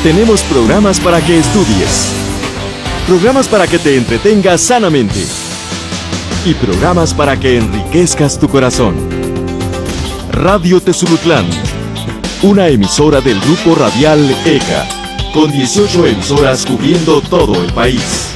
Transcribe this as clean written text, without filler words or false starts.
Tenemos programas para que estudies, programas para que te entretengas sanamente y programas para que enriquezcas tu corazón. Radio Tezulutlán, una emisora del grupo radial ECA, con 18 emisoras cubriendo todo el país.